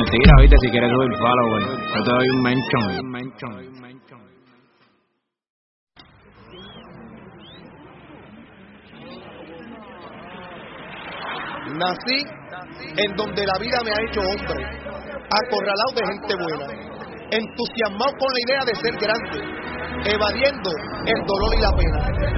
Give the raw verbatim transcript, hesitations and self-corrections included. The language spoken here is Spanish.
Tira, oíste, si quieres subir follower. Yo te doy un mention. Nací en donde la vida me ha hecho hombre, acorralado de gente buena, entusiasmado con la idea de ser grande, evadiendo el dolor y la pena.